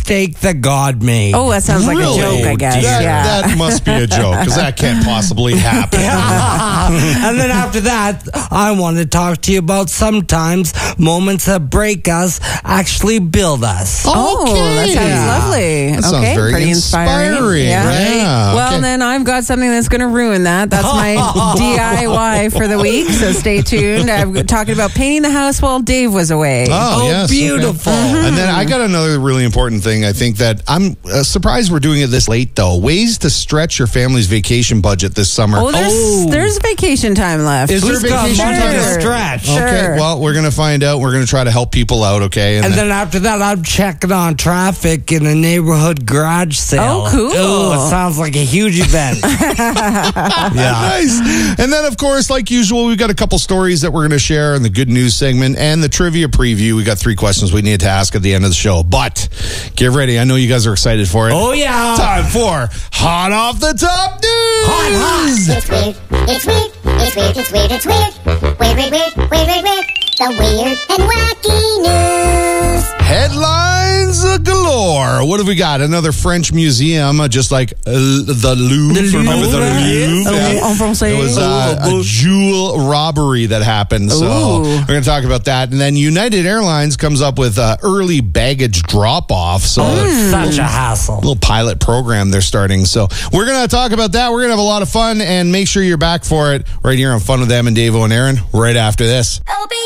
mistake that God made. Oh, that sounds like a joke, I guess. That must be a joke, because that can't possibly happen. And then after that, I want to talk to you about sometimes moments that break us actually build us. Oh, that sounds lovely. That sounds very pretty inspiring. Yeah. Right? Well, okay. then I've got something that's going to ruin that. That's my DIY for the week, so stay tuned. I'm talking about painting the house while Dave was away. Oh, yes. Beautiful. Okay. And then I got another really important thing. I think that I'm surprised we're doing it this late, though. Ways to stretch your family's vacation budget this summer. Oh, there's vacation time left. Is there vacation time to left? stretch? Sure. Okay, well, we're going to find out. We're going to try to help people out, okay? And then after that, I'm checking on traffic in a neighborhood garage sale. Oh, cool. Ooh, it sounds like a huge event. Nice. And then, of course, like usual, we've got a couple stories that we're going to share in the good news segment and the trivia preview. We got 3 questions we need to ask at the end of the show. But get ready. I know you guys are excited for it. Oh, yeah. Time for Hot Off the Top News. Hot. It's weird. It's weird. It's weird. It's weird. It's weird. Weird, weird, weird, weird, weird, weird. The weird and wacky news. Headlines galore. What have we got? Another French museum, just like the Louvre. Remember the Louvre? En français. It was a jewel robbery that happened. So we're going to talk about that. And then United Airlines comes up with early baggage drop-off. So Such a hassle. little pilot program they're starting. So we're going to talk about that. We're going to have a lot of fun, and make sure you're back for it right here on Fun with Em and Davo and Aaron right after this. Oh, baby.